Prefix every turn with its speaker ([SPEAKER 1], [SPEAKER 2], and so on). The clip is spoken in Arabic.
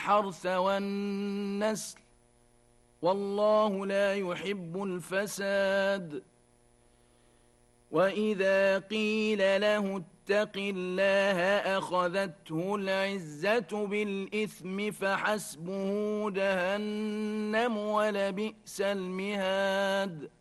[SPEAKER 1] الحرث والنسل والله لا يحب الفساد. وإذا قيل له اتق الله أخذته العزة بالإثم فحسبه جهنم ولبئس المهاد.